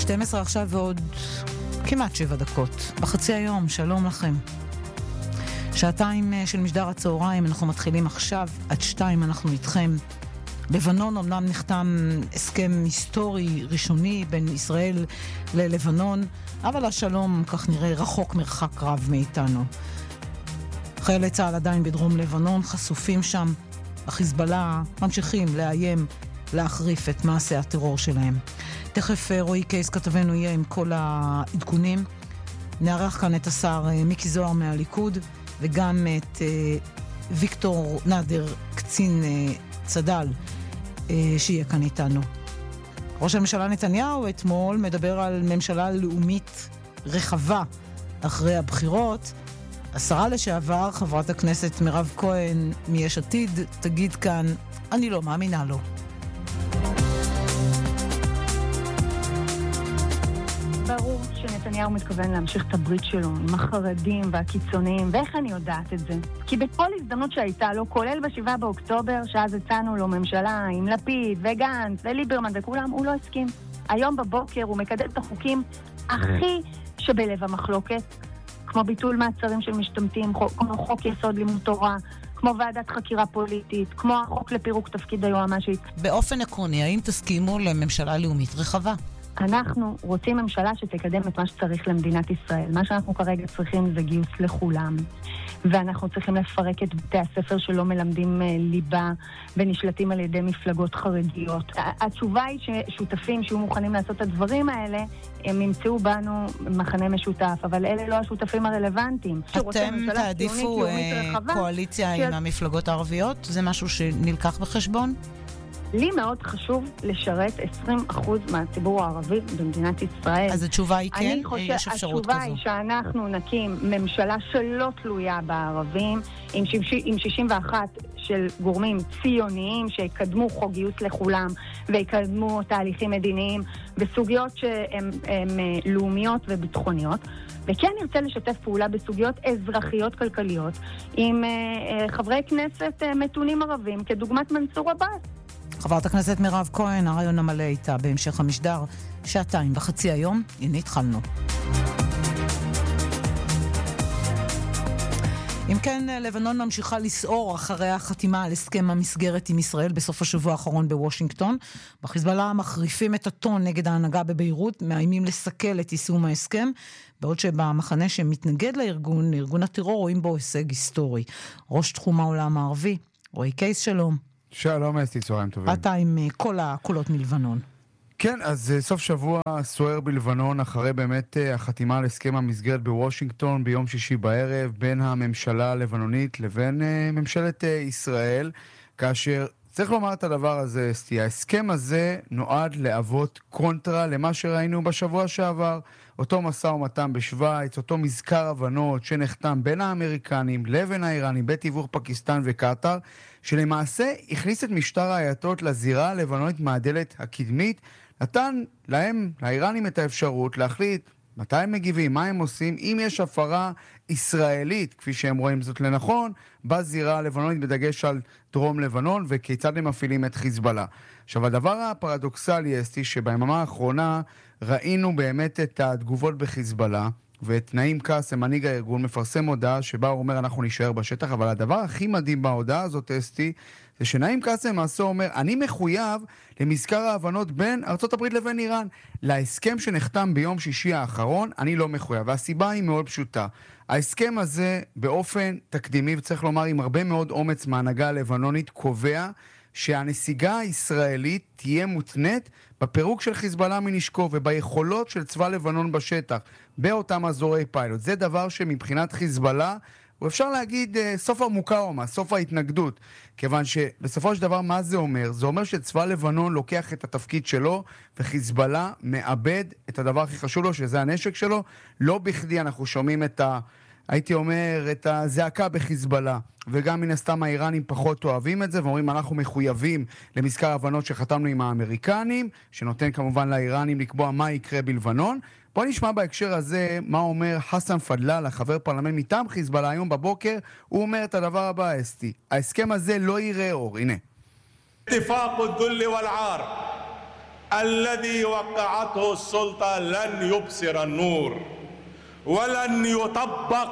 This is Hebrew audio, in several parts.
12 עכשיו ועוד כמעט 7 דקות. בחצי היום, שלום לכם. שעתיים של משדר הצהריים, אנחנו מתחילים עכשיו, עד 2 אנחנו איתכם. לבנון אומנם נחתם הסכם היסטורי ראשוני בין ישראל ללבנון, אבל השלום, כך נראה, רחוק מרחק רב מאיתנו. חיילי צה"ל עדיין בדרום לבנון, חשופים שם. החיזבאללה ממשיכים לאיים, להחריף את מעשי הטרור שלהם. תכף רועי קייס כתבנו יהיה עם כל העדכונים. נערך כאן את השר מיקי זוהר מהליכוד, וגם את ויקטור נאדר, קצין צד"ל, שיהיה כאן איתנו. ראש הממשלה נתניהו אתמול מדבר על ממשלה לאומית רחבה אחרי הבחירות. השרה לשעבר, חברת הכנסת מירב כהן מיש עתיד, תגיד כאן, אני לא מאמינה לו. ברור שנתניהו מתכוון להמשיך את הברית שלו עם החרדים והקיצוניים, ואיך אני יודעת את זה? כי בכל הזדמנות שהייתה לו, כולל ב7 באוקטובר, שאז הצענו לו ממשלה עם לפיד וגנץ וליברמן וכולם, הוא לא הסכים. היום בבוקר הוא מקדם את החוקים הכי שבלב המחלוקת, כמו ביטול מעצרים של משתמטים, כמו חוק יסוד לימוד תורה, כמו ועדת חקירה פוליטית, כמו החוק לפירוק תפקיד היועמ"שית. באופן עקרוני, האם תסכימו לממשלה לאומית רחבה? אנחנו רוצים ממשלה שתקדם את מה שצריך למדינת ישראל. מה שאנחנו כרגע צריכים זה גיוס לכולם. ואנחנו צריכים לפרק את בתי הספר שלא מלמדים ליבה ונשלטים על ידי מפלגות חרדיות. התשובה היא ששותפים שיהיו מוכנים לעשות את הדברים האלה, הם ימצאו בנו מחנה משותף, אבל אלה לא השותפים הרלוונטיים. אתם תעדיפו קואליציה עם המפלגות הערביות? זה משהו שנלקח בחשבון? לי מאוד חשוב לשרת 20% מהציבור הערבי במדינת ישראל. אז התשובה היא כן? יש אפשרות כזו? התשובה היא שאנחנו נקים ממשלה שלא תלויה בערבים, עם 61 של גורמים ציוניים שיקדמו חוק גיוס לכולם, ויקדמו תהליכים מדיניים בסוגיות שהן לאומיות וביטחוניות. וכן נרצה לשתף פעולה בסוגיות אזרחיות כלכליות עם חברי כנסת מתונים ערבים, כדוגמת מנסור עבאס. חברת הכנסת מירב כהן, הרעיון המלא איתה בהמשך המשדר, 2:30 היום, הנה התחלנו. אם כן, לבנון ממשיכה לסעור אחרי החתימה על הסכם המסגרת עם ישראל בסוף השבוע האחרון בוושינגטון. בחיזבאללה מחריפים את הטון נגד ההנהגה בביירות, מאיימים לסכל את יישום ההסכם, בעוד שבמחנה שמתנגד לארגון הטרור, רואים בו הישג היסטורי. ראש תחום העולם הערבי, רועי קייס, שלום. שלום אסתי, צהריים טובים. אתה עם כל הקולות מלבנון. כן, אז סוף שבוע סוער בלבנון אחרי באמת החתימה על הסכם המסגרת בוושינגטון ביום שישי בערב בין הממשלה הלבנונית לבין ממשלת ישראל, כאשר צריך לומר את הדבר הזה, אסתי, ההסכם הזה נועד להוות קונטרה למה שראינו בשבוע שעבר, אותו משא ומתן בשוויץ, אותו מזכר הבנות שנחתם בין האמריקנים לבין האיראנים בתיווך פקיסטן וקטר, שלמעשה הכניס את משטר האייתות לזירה הלבנונית מהדלת הקדמית, נתן להם, לאיראנים, את האפשרות להחליט מתי הם מגיבים, מה הם עושים, אם יש הפרה ישראלית, כפי שהם רואים זאת לנכון, בזירה הלבנונית בדגש על דרום לבנון, וכיצד הם מפעילים את חיזבאללה. עכשיו, הדבר הפרדוקסלי, אסתי, שביממה האחרונה ראינו באמת את התגובות בחיזבאללה, ואת נעים קאסם, מנהיג הארגון, מפרסם הודעה שבה הוא אומר אנחנו נשאר בשטח, אבל הדבר הכי מדהים בהודעה הזאת, אסתי, זה שנעים קאסם מעשה אומר, אני מחויב למזכר ההבנות בין ארצות הברית לבין איראן. להסכם שנחתם ביום שישי האחרון, אני לא מחויב. והסיבה היא מאוד פשוטה. ההסכם הזה באופן תקדימי, וצריך לומר עם הרבה מאוד אומץ מההנהגה הלבנונית, קובע שהנסיגה הישראלית תהיה מותנית בפירוק של חיזבאללה מנשקו וביכולות של צבא לבנון בשטח, באותם אזורי פיילוט. זה דבר שמבחינת חיזבאללה, ואפשר להגיד סוף המוקאומה, סוף ההתנגדות, כיוון שבסופו של דבר מה זה אומר? זה אומר שצבא לבנון לוקח את התפקיד שלו, וחיזבאללה מאבד את הדבר הכי חשוב לו, שזה הנשק שלו. לא בכדי אנחנו שומעים הייתי אומר, את הזעקה בחיזבאללה, וגם מן הסתם האיראנים פחות אוהבים את זה, ואומרים אנחנו מחויבים למזכר הבנות שחתמנו עם האמריקנים, שנותן כמובן לאיראנים לקבוע מה יקרה בלבנון. בוא נשמע בהקשר הזה מה אומר חסן פדללה, חבר פרלמנט מטעם חיזבאללה היום בבוקר. הוא אומר את הדבר הבא, אסתי, ההסכם הזה לא יראה אור, הנה. اتفاق الذل والعار الذي وقعته السلطة لن يبصر النور ولن يطبق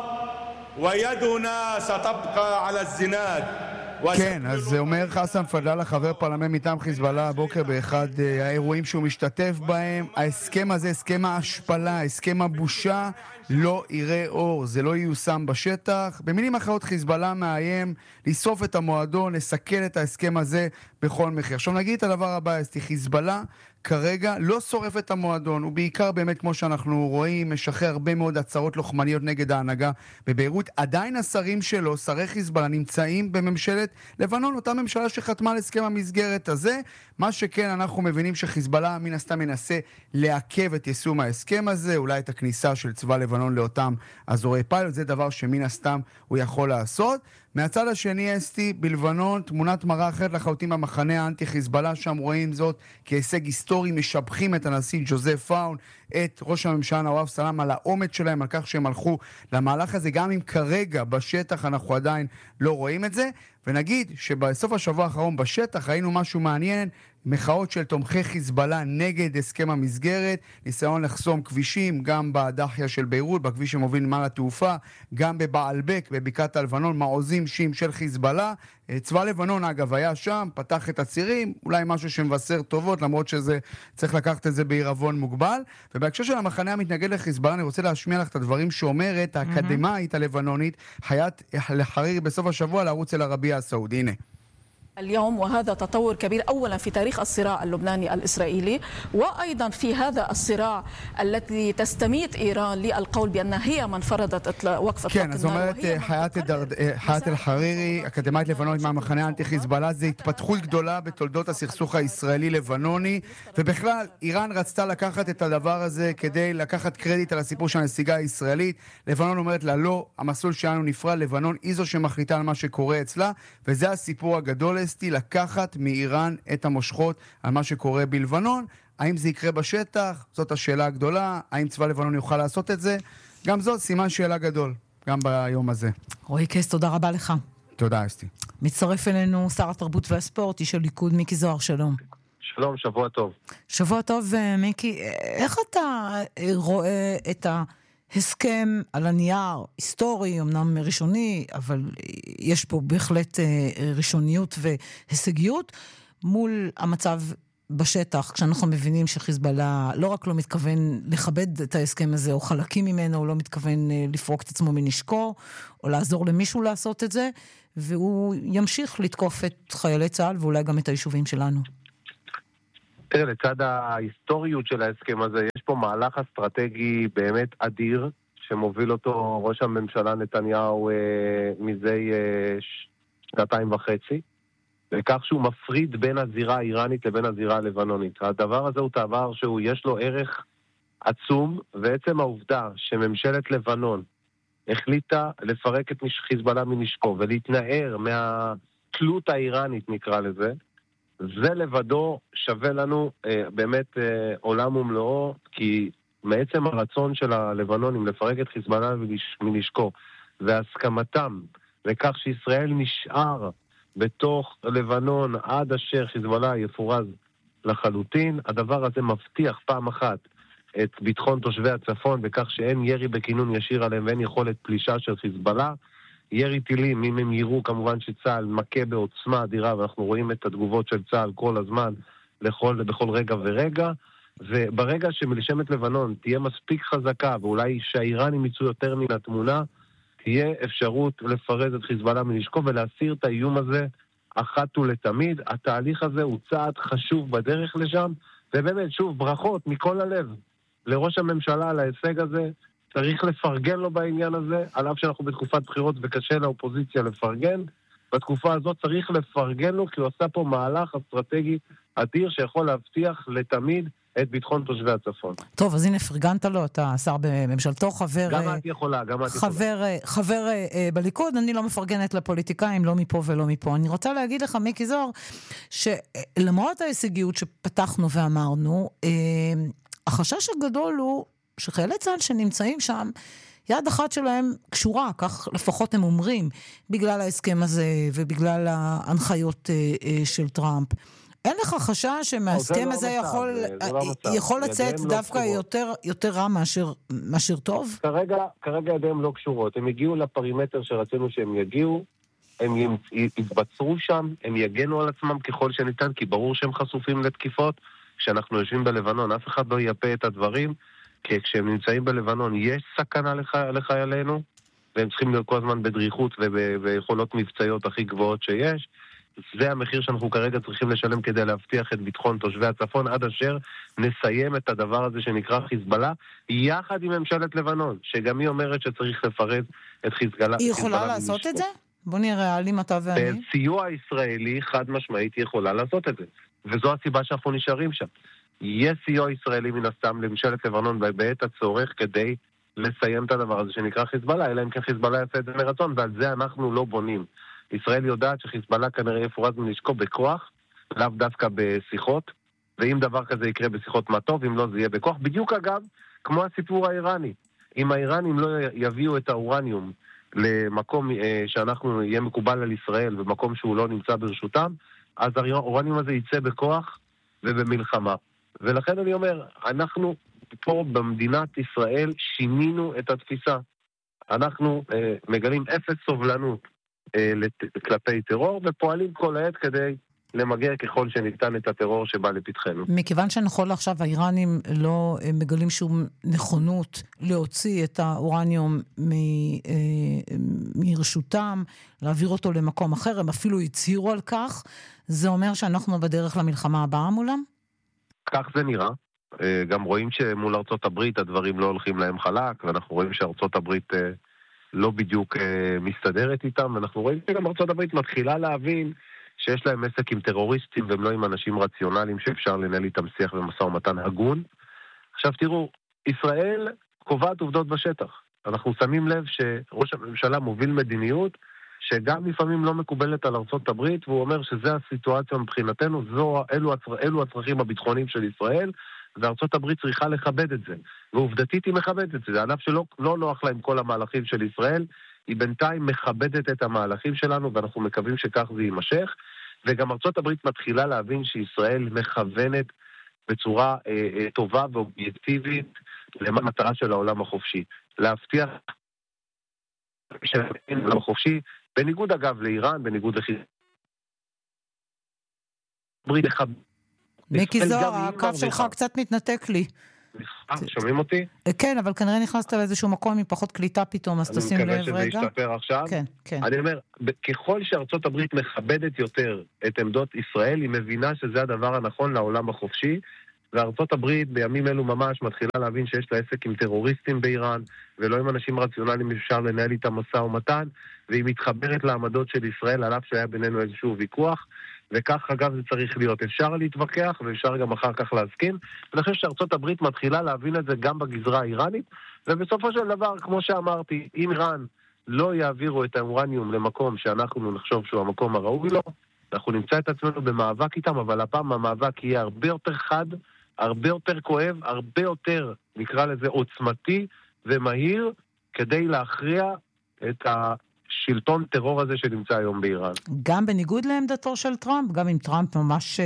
ويدنا ستبقى على الزناد. כן, אז אומר חסן פדללה, חבר פרלמנט מטעם חיזבאללה, הבוקר באחד האירועים שהוא משתתף בהם, ההסכם הזה, הסכם ההשפלה, הסכם הבושה, לא יראה אור, זה לא ייושם בשטח. במילים אחרות, חיזבאללה מאיים לשרוף את המועדון, לסכל את ההסכם הזה בכל מחיר. עכשיו נגיד את הדבר הבא, חיזבאללה כרגע לא שורף את המועדון, הוא בעיקר באמת כמו שאנחנו רואים, משחרר הרבה מאוד הצהרות לוחמניות נגד ההנהגה בביירות. עדיין השרים שלו, שרי חיזבאללה, נמצאים בממשלת לבנון, אותה ממשלה שחתמה על הסכם המסגרת הזה. מה שכן, אנחנו מבינים שחיזבאללה מן הסתם מנסה לעכב את יישום ההסכם הזה, אולי את הכניסה של צבא לבנון לאותם אזורי פיילוט, זה דבר שמן הסתם הוא יכול לעשות. מהצד השני, אסתי, בלבנון, תמונת מראה אחרת לחלוטין במחנה האנטי חיזבאללה, שם רואים זאת כהישג היסטורי, משבחים את הנשיא ג'וזף פאון, את ראש הממשלה נואף סלאם על האומץ שלהם, על כך שהם הלכו למהלך הזה, גם אם כרגע בשטח אנחנו עדיין לא רואים את זה. ונגיד שבסוף השבוע האחרון בשטח ראינו משהו מעניין, מחאות של תומכי חיזבאללה נגד הסכם המסגרת, ניסיון לחסום כבישים, גם בדחיה של ביירות, בכביש שמוביל נמל התעופה, גם בבעלבק, בבקעת הלבנון, מעוזים שיעים של חיזבאללה. צבא לבנון אגב היה שם, פתח את הצירים, אולי משהו שמבשר טובות, למרות שזה צריך לקחת את זה בעירבון מוגבל. ובהקשר של המחנה המתנגד לחיזבאללה, אני רוצה להשמיע לך את הדברים שאומרת האקדמאית הלבנונית חיאת אל-חרירי בסוף השבוע לערוץ אל-ערבייה הסעודי. הנה. اليوم وهذا تطور كبير أولا في تاريخ الصراع اللبناني الإسرائيلي وأيضا في هذا الصراع التي تستميت إيران للقول بأنها هي من فرضت وقف כן, אז אומרת חיאת אל-חרירי, אקדמאית לבנונית מהמחנה האנטי חיזבאללה, זה התפתחות גדולה בתולדות הסכסוך הישראלי-לבנוני, ובכלל איראן רצתה לקחת את הדבר הזה כדי לקחת קרדיט על הסיפור של הנסיגה הישראלית. לבנון אומרת לה לא, המסלול שלנו נפרד, לבנון היא זו שמחליטה על מה שקורה אצלה, וזה הסיפור הגדול לקחת מאיראן את המושכות על מה שקורה בלבנון. האם זה יקרה בשטח? זאת השאלה הגדולה. האם צבא לבנון יוכל לעשות את זה? גם זאת סימן שאלה גדול, גם ביום הזה. רועי קייס, תודה רבה לך. תודה, אסתי. מצטרף אלינו שר התרבות והספורט, איש הליכוד, מיקי זוהר, שלום. שלום, שבוע טוב. שבוע טוב, מיקי. איך אתה רואה את הסכם על הנייר, היסטורי, אמנם ראשוני, אבל יש פה בהחלט ראשוניות והישגיות, מול המצב בשטח, כשאנחנו מבינים שחיזבאללה לא רק לא מתכוון לכבד את ההסכם הזה, או חלקים ממנו, הוא לא מתכוון לפרוק את עצמו מנשקו, או לעזור למישהו לעשות את זה, והוא ימשיך לתקוף את חיילי צה"ל, ואולי גם את היישובים שלנו. תראה, לצד ההיסטוריות של ההסכם הזה, יש פה מהלך אסטרטגי באמת אדיר, שמוביל אותו ראש הממשלה נתניהו מזה 2.5 שנים, וכך שהוא מפריד בין הזירה האיראנית לבין הזירה הלבנונית. הדבר הזה הוא דבר יש לו ערך עצום, ועצם העובדה שממשלת לבנון החליטה לפרק את חיזבאללה מנשקו, ולהתנער מהתלות האיראנית נקרא לזה, זה לבדו שווה לנו באמת עולם ומלואו, כי מעצם הרצון של הלבנונים לפרק את חיזבאללה מנשקו, והסכמתם לכך שישראל נשאר בתוך לבנון עד אשר חיזבאללה יפורז לחלוטין, הדבר הזה מבטיח פעם אחת את ביטחון תושבי הצפון, בכך שאין ירי בכינון ישיר עליהם ואין יכולת פלישה של חיזבאללה. ירי טילים, אם הם יראו כמובן שצה"ל מכה בעוצמה אדירה, ואנחנו רואים את התגובות של צה"ל כל הזמן בכל רגע ורגע, וברגע שמלחמת לבנון תהיה מספיק חזקה, ואולי שהאיראנים יצאו יותר מן התמונה, תהיה אפשרות לפרז את חיזבאללה מנשקו ולהסיר את האיום הזה אחת ולתמיד. התהליך הזה הוא צעד חשוב בדרך לשם, ובאמת שוב ברכות מכל הלב לראש הממשלה על ההישג הזה. צריך לפרגן לו בעניין הזה, על אף שאנחנו בתקופת בחירות וקשה לאופוזיציה לפרגן. בתקופה הזאת צריך לפרגן לו, כי הוא עשה פה מהלך אסטרטגי אדיר שיכול להבטיח לתמיד את ביטחון תושבי הצפון. טוב, אז הנה פרגנת לו, אתה שר בממשלתו, חבר... גם את יכולה, גם את יכולה. חבר בליכוד, אני לא מפרגנת לפוליטיקאים, לא מפה ולא מפה. אני רוצה להגיד לך, מיקי זוהר, שלמרות ההישגיות שפתחנו ואמרנו, החשש הגדול הוא שחיילי צה"ל שנמצאים שם, יד אחת שלהם קשורה, כך לפחות הם אומרים, בגלל ההסכם הזה ובגלל ההנחיות של טראמפ. אין לך חשש שמהסכם הזה יכול לצאת דווקא יותר רע מאשר טוב? כרגע ידיהם לא קשורות. הם הגיעו לפרימטר שרצינו שהם יגיעו, הם יתבצרו שם, הם יגנו על עצמם ככל שניתן, כי ברור שהם חשופים לתקיפות. כשאנחנו יושבים בלבנון, אף אחד לא יפה את הדברים, כי כשהם נמצאים בלבנון יש סכנה לחיילינו, והם צריכים להיות כל הזמן בדריכות וביכולות מבצעיות הכי גבוהות שיש. זה המחיר שאנחנו כרגע צריכים לשלם כדי להבטיח את ביטחון תושבי הצפון, עד אשר נסיים את הדבר הזה שנקרא חיזבאללה, יחד עם ממשלת לבנון, שגם היא אומרת שצריך לפרט את חיזבאללה. היא יכולה לעשות את זה? בוא נראה, עלים אתה ואני. סיוע ישראלי חד משמעית היא יכולה לעשות את זה. וזו הסיבה שאנחנו נשארים שם. יש סיוע ישראלי מן הסתם לממשלת לבנון בעת הצורך כדי לסיים את הדבר הזה שנקרא חיזבאללה, אלא אם כן חיזבאללה יעשה את זה מרצון, ועל זה אנחנו לא בונים. ישראל יודעת שחיזבאללה כנראה יפורז מנשקו בכוח, לאו דווקא בשיחות, ואם דבר כזה יקרה בשיחות מה טוב, אם לא זה יהיה בכוח. בדיוק אגב, כמו הסיפור האיראני. אם האיראנים לא יביאו את האורניום למקום שאנחנו יהיה מקובל על ישראל, במקום שהוא לא נמצא ברשותם, אז האורניום הזה יצא בכוח ובמלחמה. ולכן אני אומר, אנחנו פה במדינת ישראל שינינו את התפיסה. אנחנו מגלים אפס סובלנות כלפי טרור, ופועלים כל העת כדי למגר ככל שניתן את הטרור שבא לפתחנו. מכיוון שנכון עכשיו האיראנים לא מגלים שום נכונות להוציא את האורניום מרשותם, להעביר אותו למקום אחר, הם אפילו הצהירו על כך, זה אומר שאנחנו בדרך למלחמה הבאה מולם? כך זה נראה. גם רואים שמול ארצות הברית הדברים לא הולכים להם חלק, ואנחנו רואים שארצות הברית לא בדיוק מסתדרת איתם, ואנחנו רואים שגם ארצות הברית מתחילה להבין שיש להם עסק עם טרוריסטים, והם לא עם אנשים רציונליים שאפשר לנהל איתם שיח ומשא ומתן הגון. עכשיו תראו, ישראל קובעת עובדות בשטח. אנחנו שמים לב שראש הממשלה מוביל מדיניות, שגם לפעמים לא מקובלת על ארצות הברית, והוא אומר שזה הסיטואציה מבחינתנו, אלו הצרכים הביטחוניים של ישראל, וארצות הברית צריכה לכבד את זה. ועובדתית היא מכבדת את זה. הענף שלא נוח להם כל המהלכים של ישראל, היא בינתיים מכבדת את המהלכים שלנו, ואנחנו מקווים שכך זה יימשך. וגם ארצות הברית מתחילה להבין שישראל מכוונת בצורה טובה ואובייקטיבית למטרה של העולם החופשי. להבטיח העולם החופשי, בניגוד אגב לאיראן, בניגוד מיקי זוהר, הקו שלך קצת מתנתק לי. שומעים אותי? כן, אבל כנראה נכנסת לאיזשהו מקום עם פחות קליטה פתאום, אז תשים לב רגע. אני מקווה שזה ישתפר עכשיו. כן, כן. אני אומר, ככל שארצות הברית מכבדת יותר את עמדות ישראל, היא מבינה שזה הדבר הנכון לעולם החופשי, וארצות הברית בימים אלו ממש מתחילה להבין שיש לה עסק עם טרוריסטים באיראן, ולא עם אנשים רציונליים אפשר לנהל איתם משא ומתן, והיא מתחברת לעמדות של ישראל, על אף שהיה בינינו איזשהו ויכוח, וכך אגב זה צריך להיות. אפשר להתווכח ואפשר גם אחר כך להסכים, ואני חושב שארצות הברית מתחילה להבין את זה גם בגזרה האיראנית, ובסופו של דבר, כמו שאמרתי, אם איראן לא יעבירו את האורניום למקום שאנחנו נחשוב שהוא המקום הראוי לו, אנחנו נמצא את עצמנו במאבק איתם, אבל הפעם המאבק יהיה הרבה יותר חד, הרבה יותר כואב, הרבה יותר, נקרא לזה, עוצמתי ומהיר, כדי להכריע את השלטון טרור הזה שנמצא היום באיראן. גם בניגוד לעמדתו של טראמפ, גם אם טראמפ ממש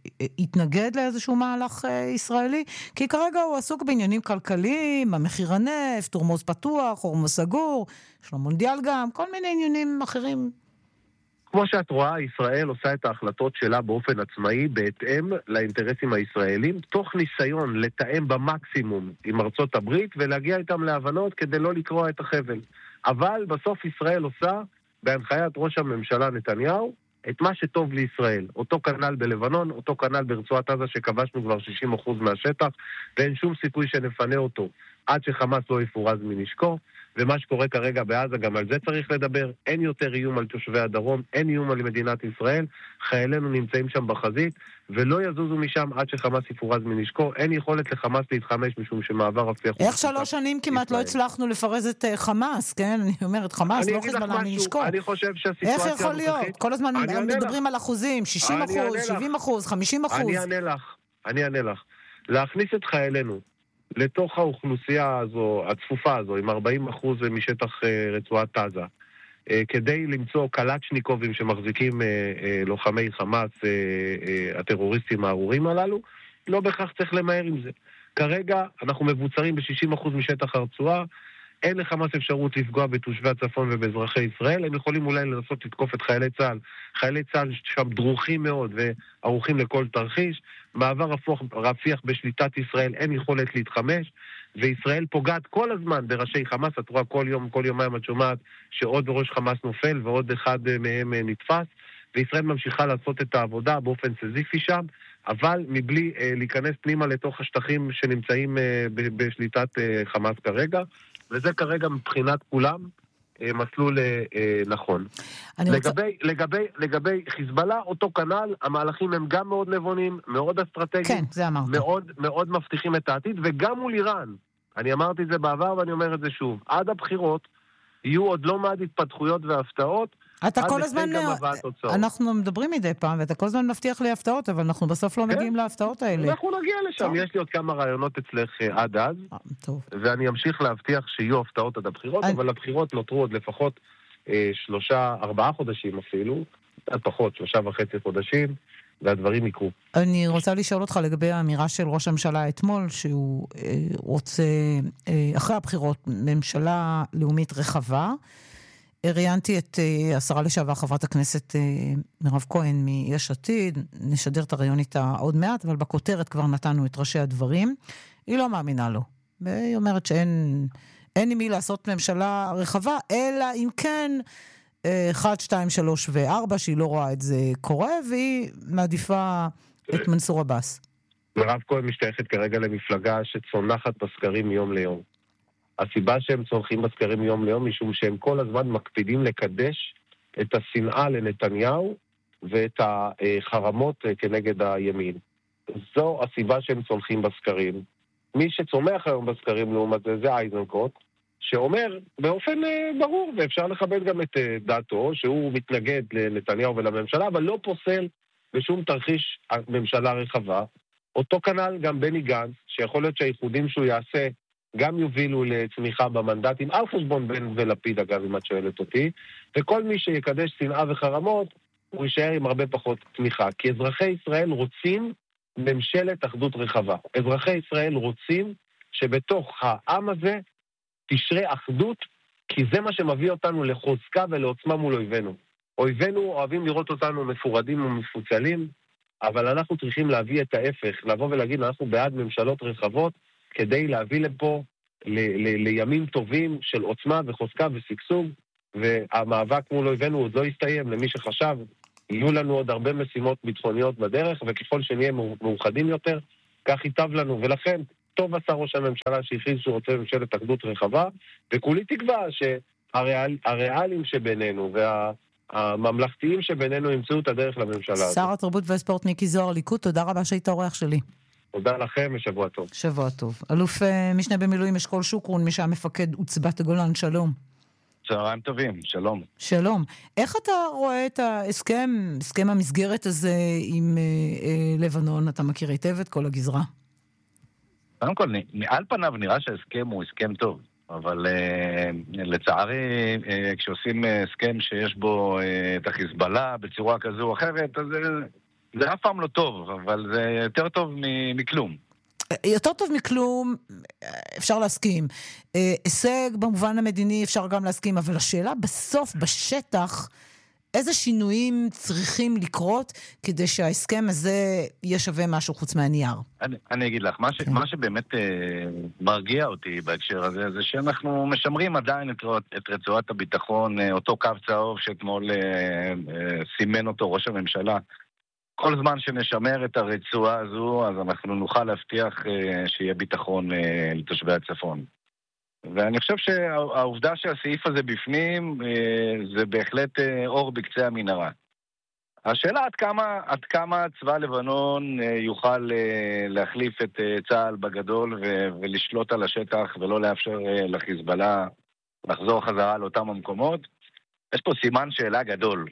התנגד לאיזשהו מהלך ישראלי, כי כרגע הוא עסוק בעניינים כלכליים, המחיר הנפט, הורמוז פתוח, הורמוז סגור, יש לו מונדיאל גם, כל מיני עניינים אחרים. כמו שאת רואה, ישראל עושה את ההחלטות שלה באופן עצמאי, בהתאם לאינטרסים הישראלים, תוך ניסיון לתאם במקסימום עם ארצות הברית, ולהגיע איתם להבנות כדי לא לקרוע את החבל. אבל בסוף ישראל עושה, בהנחיית ראש הממשלה נתניהו, את מה שטוב לישראל. אותו כנ"ל בלבנון, אותו כנ"ל ברצועת עזה שכבשנו כבר 60% מהשטח, ואין שום סיכוי שנפנה אותו עד שחמאס לא יפורז מנשקו. ומה שקורה כרגע בעזה, גם על זה צריך לדבר. אין יותר איום על תושבי הדרום, אין איום על מדינת ישראל. חיילינו נמצאים שם בחזית, ולא יזוזו משם עד שחמאס יפורז מנשקו. אין יכולת לחמאס להתחמש משום שמעבר הבטיח... איך 3 שנים כמעט לא הצלחנו לפרז את חמאס, כן? אני אומרת, חמאס לא חיזבאללה מנשקו. אני חושב שהסיטואציה... איך יכול להיות? כל הזמן מדברים על אחוזים, 60%, 70%, 50%. אני אענה לך. להכניס את חיילינו לתוך האוכלוסייה הזו, הצפופה הזו, עם 40% משטח רצועת עזה, כדי למצוא קלצ'ניקובים שמחזיקים לוחמי חמאס, הטרוריסטים הארורים הללו, לא בכך צריך למהר עם זה. כרגע אנחנו מבוצרים ב-60% משטח הרצועה, אין לחמאס אפשרות לפגוע בתושבי הצפון ובאזרחי ישראל, הם יכולים אולי לנסות לתקוף את חיילי צה"ל. חיילי צה"ל שם דרוכים מאוד וערוכים לכל תרחיש, מעבר רפיח בשליטת ישראל, אין יכולת להתחמש, וישראל פוגעת כל הזמן בראשי חמאס, את רואה כל יום, כל יומיים את שומעת שעוד ראש חמאס נופל ועוד אחד מהם נתפס, וישראל ממשיכה לעשות את העבודה באופן סזיפי שם, אבל מבלי להיכנס פנימה לתוך השטחים שנמצאים בשליטת חמאס כרגע, וזה כרגע מבחינת כולם מסלול נכון. לגבי חיזבאללה, אותו כנ"ל, המהלכים הם גם מאוד נבונים, מאוד אסטרטגיים, כן, זה אמרת. מאוד מבטיחים את העתיד, וגם מול איראן. אני אמרתי את זה בעבר ואני אומר את זה שוב. עד הבחירות יהיו עוד לא מעט התפתחויות והפתעות, אתה כל הזמן, אנחנו מדברים מדי פעם, ואתה כל הזמן מבטיח לי הפתעות, אבל אנחנו בסוף לא מגיעים להפתעות האלה. אנחנו נגיע לשם, יש לי עוד כמה רעיונות אצלך עד אז, ואני אמשיך להבטיח שיהיו הפתעות עד הבחירות, אבל הבחירות נותרו עוד לפחות 3-4 חודשים אפילו, עד פחות 3.5 חודשים, והדברים יקרו. אני רוצה לשאול אותך לגבי האמירה של ראש הממשלה אתמול, שהוא רוצה, אחרי הבחירות, ממשלה לאומית רחבה, ראיינתי את השרה לשעבר חברת הכנסת מירב כהן מיש עתיד, נשדר את הרעיון איתה עוד מעט, אבל בכותרת כבר נתנו את ראשי הדברים, היא לא מאמינה לו, והיא אומרת שאין עם מי לעשות ממשלה רחבה, אלא אם כן 1, 2, 3 ו-4, שהיא לא רואה את זה קורה, והיא מעדיפה את מנסור עבאס. מירב כהן משתייכת כרגע למפלגה שצונחת בסקרים מיום ליום. הסיבה שהם צורכים בסקרים מיום ליום, משום שהם כל הזמן מקפידים לקדש את השנאה לנתניהו ואת החרמות כנגד הימין. זו הסיבה שהם צורכים בסקרים. מי שצומח היום בסקרים לעומת זה אייזנקוט, שאומר באופן ברור, ואפשר לכבד גם את דעתו, שהוא מתנגד לנתניהו ולממשלה, אבל לא פוסל בשום תרחיש ממשלה רחבה. אותו כנ"ל גם בני גנץ, שיכול להיות שהייחודים שהוא יעשה גם יובילו לצמיחה במנדטים, על חשבון בן ולפיד, אגב, אם את שואלת אותי, וכל מי שיקדש שנאה וחרמות, הוא יישאר עם הרבה פחות תמיכה. כי אזרחי ישראל רוצים ממשלת אחדות רחבה. אזרחי ישראל רוצים שבתוך העם הזה תשרה אחדות, כי זה מה שמביא אותנו לחוזקה ולעוצמה מול אויבינו. אויבינו אוהבים לראות אותנו מפורדים ומפוצלים, אבל אנחנו צריכים להביא את ההפך, לבוא ולהגיד, אנחנו בעד ממשלות רחבות, כדי להביא לפה לימים טובים של עוצמה וחוזקה וסגסוג, והמאבק מול אויבינו עוד לא יסתיים. למי שחשב, יהיו לנו עוד הרבה משימות ביטחוניות בדרך, וככל שנהיה מאוחדים יותר, כך ייטב לנו. ולכן, טוב עשה ראש הממשלה שהכריז שהוא רוצה ממשלת אחדות רחבה, וכולי תקווה שהריאלים שבינינו והממלכתיים שבינינו ימצאו את הדרך לממשלה הזאת. שר התרבות והספורט מיקי זוהר ליכוד, תודה רבה שהיית אורח שלי. תודה לכם ושבוע טוב. שבוע טוב. אלוף משנה במילואים אשכול שוקרון, מי שהיה מפקד עוצבת הגולן, שלום. צהריים טובים, שלום. שלום. איך אתה רואה את ההסכם, הסכם המסגרת הזה עם לבנון? אתה מכיר היטב את כל הגזרה? קודם כל, על פניו נראה שההסכם הוא הסכם טוב, אבל לצערי, כשעושים הסכם שיש בו את החיזבאללה בצורה כזו או אחרת, אז זה אף פעם לא טוב, אבל זה יותר טוב מכלום. יותר טוב מכלום, אפשר להסכים. הישג במובן המדיני אפשר גם להסכים, אבל השאלה בסוף, בשטח, איזה שינויים צריכים לקרות כדי שההסכם הזה יהיה שווה משהו חוץ מהנייר? אני אגיד לך, מה שבאמת מרגיע אותי בהקשר הזה, זה שאנחנו משמרים עדיין את רצועת הביטחון, אותו קו צהוב שאתמול סימן אותו ראש הממשלה. כל זמן שנשמר את הרצועה הזו, אז אנחנו נוכל להבטיח שיהיה ביטחון לתושבי הצפון. ואני חושב שהעובדה שהסעיף הזה בפנים, זה בהחלט אור בקצה המנהרה. השאלה עד כמה צבא לבנון יוכל להחליף את צה"ל בגדול ולשלוט על השטח ולא לאפשר לחיזבאללה לחזור חזרה לאותם המקומות. יש פה סימן שאלה גדול.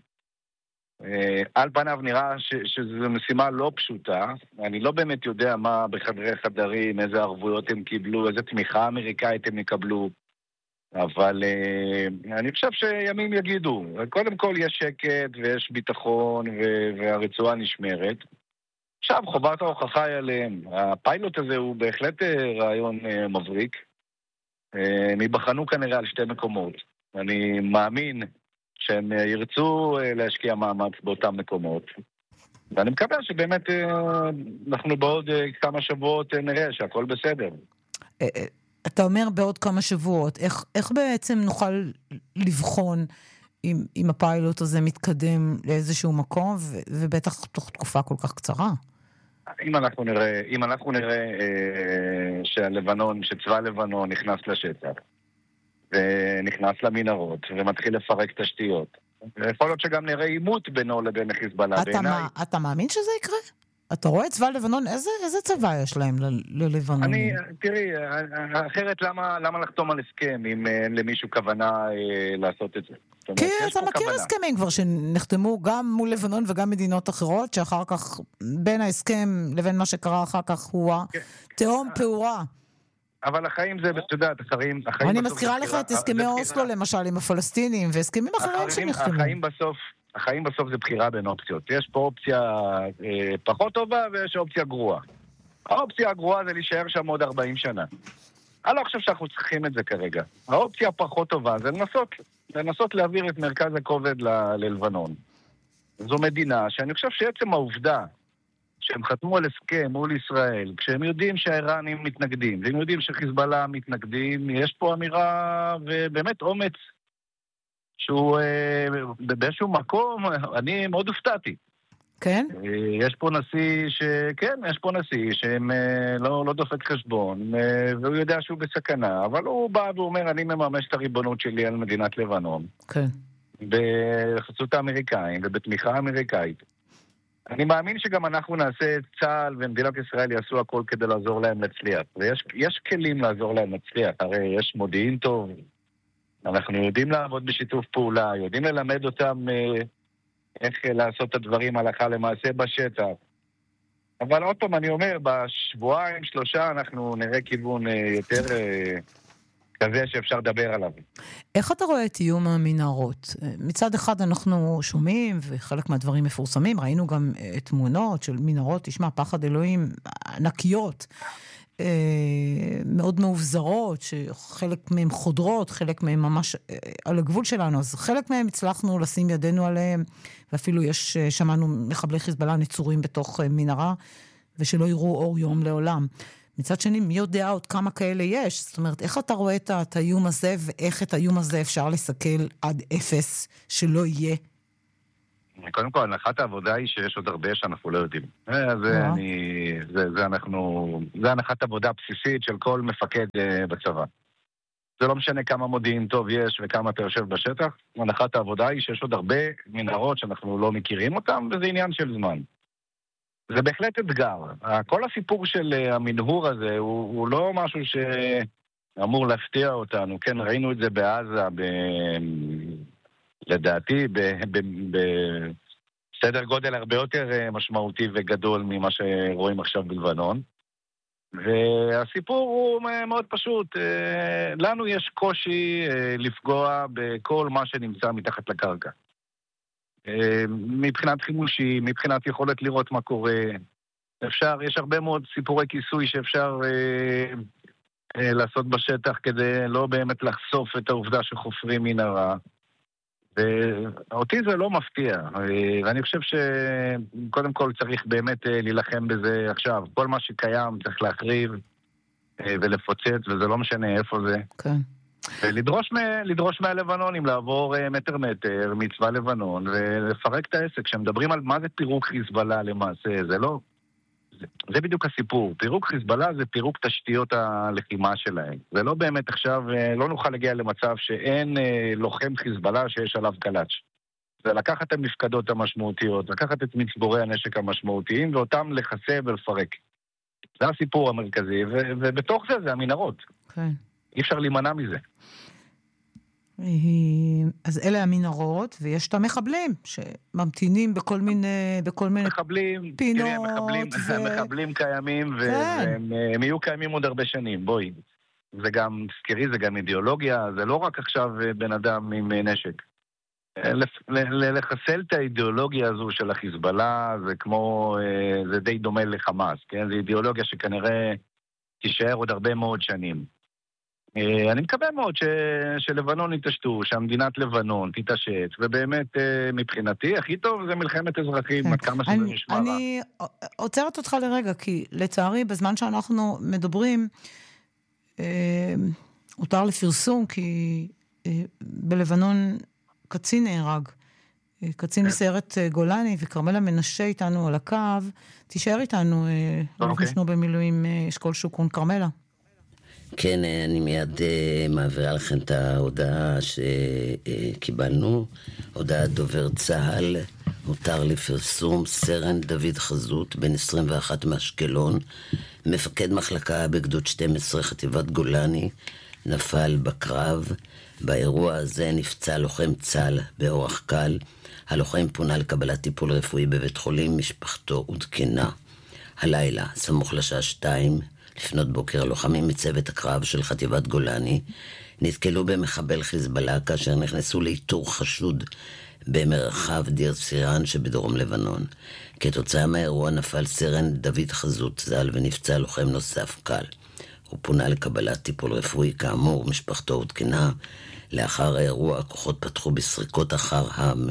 על פניו נראה שזו משימה לא פשוטה. אני לא באמת יודע מה בחדרי חדרים, איזה ערבויות הם קיבלו, איזה תמיכה אמריקאית הם יקבלו. אבל אני חושב שימים יגידו. קודם כל יש שקט ויש ביטחון והרצועה נשמרת. עכשיו חובת ההוכחה היא עליהם. הפיילוט הזה הוא בהחלט רעיון מבריק. הם ייבחנו כנראה על 2 מקומות. אני מאמין שהם ירצו להשקיע מאמץ באותם מקומות. ואני מקווה שבאמת אנחנו בעוד כמה שבועות נראה שהכל בסדר. אתה אומר בעוד כמה שבועות, איך בעצם נוכל לבחון אם הפיילוט הזה מתקדם לאיזשהו מקום, ובטח תוך תקופה כל כך קצרה? אם אנחנו נראה שצבא לבנון נכנס לשטח, ונכנס למנהרות, ומתחיל לפרק תשתיות, יכול להיות שגם נראה עימות בינו לבין חיזבאללה. אתה מאמין שזה יקרה? אתה רואה את צבא לבנון? איזה צבא יש להם ללבנון? תראי, אחרת למה לחתום על הסכם אם אין למישהו כוונה לעשות את זה? כי אתה מכיר הסכמים כבר שנחתמו גם מול לבנון וגם מדינות אחרות, שאחר כך בין ההסכם לבין מה שקרה אחר כך הוא תהום פעורה. אבל החיים זה, אתה יודע, אני מזכירה לך את הסכמי אוסלו למשל עם הפלסטינים והסכמים אחרים שנחתמו. החיים בסוף זה בחירה בין אופציות. יש פה אופציה פחות טובה ויש אופציה גרועה. האופציה הגרועה זה להישאר שם עוד 40 שנה. אני לא חושב שאנחנו צריכים את זה כרגע. האופציה הפחות טובה זה לנסות להעביר את מרכז הכובד ללבנון. זו מדינה שאני חושב שעצם העובדה שהם חתמו על הסכם מול ישראל, כשהם יודעים שהאיראנים מתנגדים, והם יודעים שחיזבאללה מתנגדים, יש פה אמירה ובאמת אומץ שהוא באיזשהו מקום, אני מאוד הופתעתי. כן? יש פה נשיא שהם לא דופק חשבון, והוא יודע שהוא בסכנה, אבל הוא בא ואומר, אני מממש את הריבונות שלי על מדינת לבנון. כן. בחסות האמריקאים ובתמיכה האמריקאית. אני מאמין שגם אנחנו נעשה צה"ל ומדינת ישראל יעשו הכל כדי לעזור להם להצליח. ויש כלים לעזור להם להצליח, הרי יש מודיעין טוב, אנחנו יודעים לעבוד בשיתוף פעולה, יודעים ללמד אותם איך לעשות את הדברים הלכה למעשה בשטח. אבל עוד פעם אני אומר, בשבועיים, 3 אנחנו נראה כיוון יותר כזה שאפשר לדבר עליו. איך אתה רואה את איום המנהרות? מצד אחד אנחנו שומעים, וחלק מהדברים מפורסמים, ראינו גם תמונות של מנהרות, תשמע, פחד אלוהים ענקיות, מאוד מאובזרות, שחלק מהם חודרות, חלק מהם ממש על הגבול שלנו, אז חלק מהם הצלחנו לשים ידינו עליהם, ואפילו שמענו מחבלי חיזבאללה נצורים בתוך מנהרה, ושלא יראו אור יום לעולם. מצד שני, מי יודע עוד כמה כאלה יש? זאת אומרת, איך אתה רואה את האיום הזה, ואיך את האיום הזה אפשר לסכל עד 0 שלא יהיה? קודם כל, הנחת העבודה היא שיש עוד הרבה שאנחנו לא יודעים. זה הנחת עבודה בסיסית של כל מפקד בצבא. זה לא משנה כמה מודיעין טוב יש וכמה אתה יושב בשטח. הנחת העבודה היא שיש עוד הרבה מנהרות שאנחנו לא מכירים אותם, וזה עניין של זמן. זה בהחלט אתגר. כל הסיפור של המנהור הזה הוא לא משהו שאמור להפתיע אותנו. כן, ראינו את זה בעזה, לדעתי, בסדר גודל הרבה יותר משמעותי וגדול ממה שרואים עכשיו בלבנון. והסיפור הוא מאוד פשוט. לנו יש קושי לפגוע בכל מה שנמצא מתחת לקרקע. מבחינת חימושים, מבחינת יכולת לראות מה קורה. יש הרבה מאוד סיפורי כיסוי שאפשר לעשות בשטח כדי לא באמת לחשוף את העובדה שחופרים מנהרה. ואותי זה לא מפתיע, ואני חושב שקודם כל צריך באמת להילחם בזה עכשיו. כל מה שקיים צריך להחריב ולפוצץ, וזה לא משנה איפה זה. כן. ולדרוש מהלבנונים לעבור מטר מצבא לבנון ולפרק את העסק. כשמדברים על מה זה פירוק חיזבאללה למעשה, זה בדיוק הסיפור. פירוק חיזבאללה זה פירוק תשתיות הלחימה שלהם. זה לא באמת עכשיו, לא נוכל להגיע למצב שאין לוחם חיזבאללה שיש עליו קלאץ'. זה לקחת את המפקדות המשמעותיות, לקחת את מצבורי הנשק המשמעותיים ואותם לחסה ולפרק. זה הסיפור המרכזי, ובתוך זה המנהרות. כן. אי אפשר להימנע מזה. אז אלה המנהרות, ויש את המחבלים שממתינים בכל מיני פינות. המחבלים קיימים, והם יהיו קיימים עוד הרבה שנים, בואי. זה גם, תזכרי, זה גם אידיאולוגיה, זה לא רק עכשיו בן אדם עם נשק. לחסל את האידיאולוגיה הזו של החיזבאללה, זה כמו, זה די דומה לחמאס, כן? זה אידיאולוגיה שכנראה תישאר עוד הרבה מאוד שנים. אני מקווה מאוד שלבנון יתעשתו, שהמדינת לבנון תתעשת, ובאמת מבחינתי הכי טוב זה מלחמת אזרחים, עד כמה שזה נשמע רע. אני עוצרת אותך לרגע, כי לצערי בזמן שאנחנו מדברים, הותר לפרסום, כי בלבנון קצין נהרג, קצין בסיירת גולני, וכרמלה מנשה איתנו על הקו, תישאר איתנו, נשנו במילואים אשכול שוקרון. כרמלה. כן, אני מיד מעבירה לכם את ההודעה שקיבלנו, הודעת דובר צהל, הותר לפרסום, סרן דוד חזות, בן 21 מאשקלון, מפקד מחלקה בגדוד 12 חטיבת גולני, נפל בקרב. באירוע הזה נפצע לוחם צה"ל באורח קל. הלוחם פונה לקבלת טיפול רפואי בבית חולים, משפחתו עודכנה. הלילה, סמוך לשעה 2 לפנות בוקר, לוחמים מצוות הקרב של חטיבת גולני נתקלו במחבל חיזבאללה כאשר נכנסו לאיתור חשוד במרחב דיר סירן שבדרום לבנון. כתוצאה מהאירוע נפל סרן דוד חזות ז"ל ונפצע לוחם נוסף קל. הוא פונה לקבלת טיפול רפואי, כאמור משפחתו עודכנה. לאחר האירוע הכוחות פתחו בסריקות אחר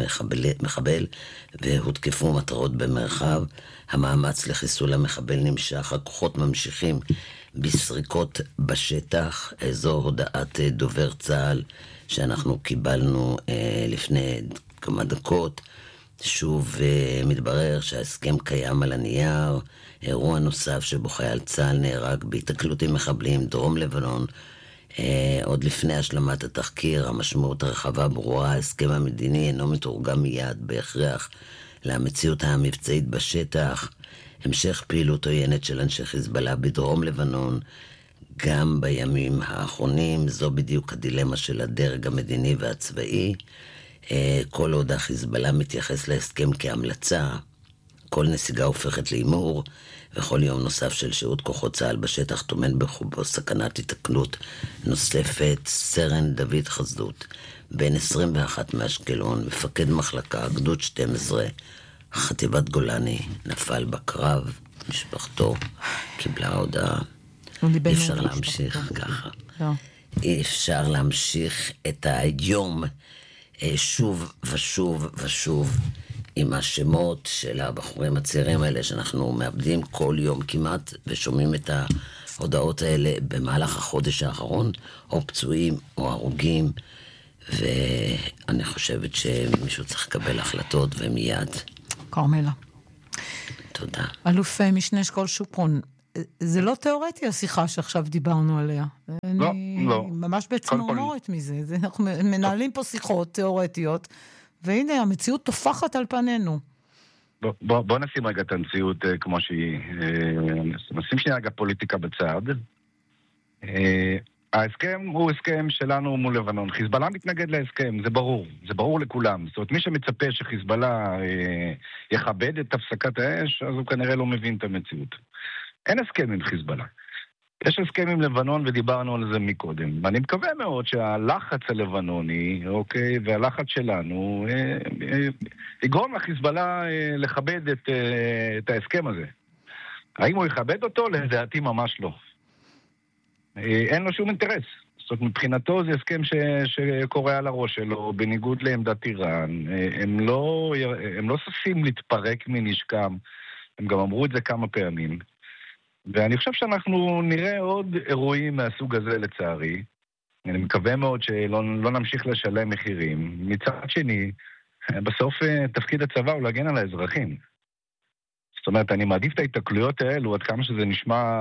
המחבל והותקפו מטרות במרחב. המאמץ לחיסול המחבל נמשך, הכוחות ממשיכים בסריקות בשטח. זו הודעת דובר צה"ל שאנחנו קיבלנו לפני כמה דקות. שוב מתברר שההסכם קיים על הנייר. אירוע נוסף שבו חייל צה"ל נהרג בהתקלות עם מחבלים דרום לבנון. עוד לפני השלמת התחקיר, המשמעות הרחבה ברורה, ההסכם המדיני אינו מתורגם מיד בהכרח למציאות המבצעית בשטח. המשך פעילות עוינת של אנשי חיזבאללה בדרום לבנון גם בימים האחרונים. זו בדיוק הדילמה של הדרג המדיני והצבאי. כל עוד החיזבאללה מתייחס להסכם כהמלצה, כל נסיגה הופכת לאימור, וכל יום נוסף של שהות כוחות צה"ל בשטח טומן בחובו סכנת התקלות נוספת. סרן דוד חזות, בן 21 מאשקלון, מפקד מחלקה, גדוד 12, חטיבת גולני, נפל בקרב. משפחתו קיבלה הודעה. אי אפשר להמשיך ככה. אי אפשר להמשיך את היום שוב ושוב ושוב עם השמות של הבחורים הצעירים האלה שאנחנו מאבדים כל יום כמעט, ושומעים את ההודעות האלה במהלך החודש האחרון, או פצועים או הרוגים, ואני חושבת שמישהו צריך לקבל החלטות ומיד. כרמלה. תודה. אלוף משנה אשכול שוקרון, זה לא תיאורטי השיחה שעכשיו דיברנו עליה. לא. אני ממש בצמרמורת מזה. אנחנו מנהלים פה שיחות תיאורטיות, והנה המציאות תופחת על פנינו. בוא נשים רגע את המציאות כמו שהיא. נשים שנייה רגע פוליטיקה בצד. ההסכם הוא הסכם שלנו מול לבנון. חיזבאללה מתנגד להסכם, זה ברור. זה ברור לכולם. זאת אומרת, מי שמצפה שחיזבאללה יכבד את הפסקת האש, אז הוא כנראה לא מבין את המציאות. אין הסכם עם חיזבאללה. יש הסכם עם לבנון ודיברנו על זה מקודם. ואני מקווה מאוד שהלחץ הלבנוני, אוקיי, והלחץ שלנו, יגרום לחיזבאללה לכבד את ההסכם הזה. האם הוא יכבד אותו? לדעתי ממש לא. אין לו שום אינטרס. זאת אומרת, מבחינתו זה הסכם שקורה על הראש שלו, בניגוד לעמדת איראן. הם לא סופים להתפרק מנשקם. הם גם אמרו את זה כמה פעמים. ואני חושב שאנחנו נראה עוד אירועים מהסוג הזה לצערי. אני מקווה מאוד שלא נמשיך לשלם מחירים. מצד שני, בסוף תפקיד הצבא הוא להגן על האזרחים. זאת אומרת, אני מעדיף את ההתקלויות האלו, עד כמה שזה נשמע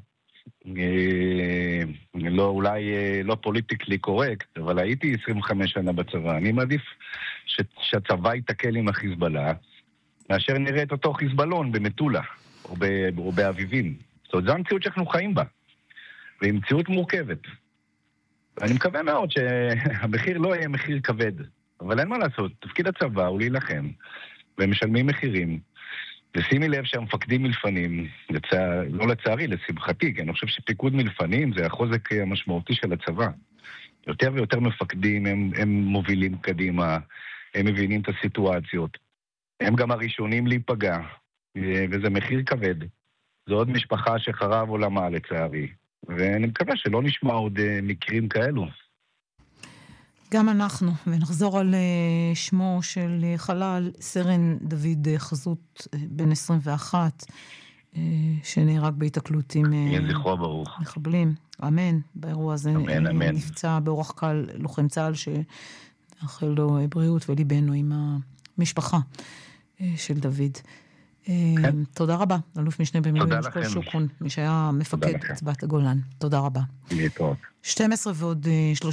אולי לא פוליטיקלי קורקט, אבל הייתי 25 שנה בצבא. אני מעדיף שהצבא יתקל עם החיזבאללה, מאשר נראה את אותו חיזבאלון במטולה או באביבים. זאת אומרת, זו המציאות שאנחנו חיים בה, והיא מציאות מורכבת. ואני מקווה מאוד שהמחיר לא יהיה מחיר כבד, אבל אין מה לעשות, תפקיד הצבא הוא להילחם, והם משלמים מחירים, ושימי לב שהמפקדים מלפנים, לא לצערי, לשמחתי, כי אני חושב שפיקוד מלפנים זה החוזק המשמעותי של הצבא. יותר ויותר מפקדים הם מובילים קדימה, הם מבינים את הסיטואציות. הם גם הראשונים להיפגע, וזה מחיר כבד. זו עוד משפחה שחרב עולמה לצערי, ואני מקווה שלא נשמע עוד מקרים כאלו. גם אנחנו, ונחזור על שמו של חלל, סרן דוד חזות, בן 21, שנהרג בהתקלות עם מחבלים. אמן. באירוע הזה נפצע באורח קל לוחם צה"ל, שנאחל לו בריאות וליבנו עם המשפחה של דוד. תודה רבה, אלוף משנה במילואים אשכול שוקרון, מי שהיה מפקד צבאת הגולן. תודה רבה. 12 ועוד